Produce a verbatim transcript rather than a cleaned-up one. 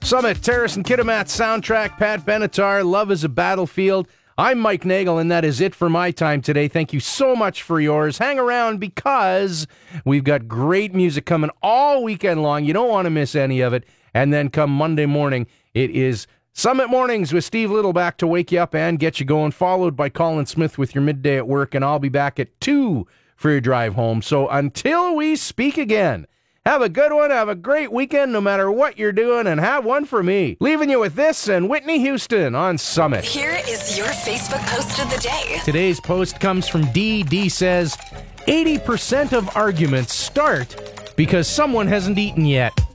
Summit, Terrace and Kitimat soundtrack, Pat Benatar, Love is a Battlefield. I'm Mike Nagel, and that is it for my time today. Thank you so much for yours. Hang around because we've got great music coming all weekend long. You don't want to miss any of it. And then come Monday morning, it is Summit Mornings with Steve Little back to wake you up and get you going, followed by Colin Smith with your midday at work, and I'll be back at two for your drive home. So until we speak again, have a good one, have a great weekend no matter what you're doing, and have one for me. Leaving you with this and Whitney Houston on Summit. Here is your Facebook post of the day. Today's post comes from D. D says, eighty percent of arguments start because someone hasn't eaten yet.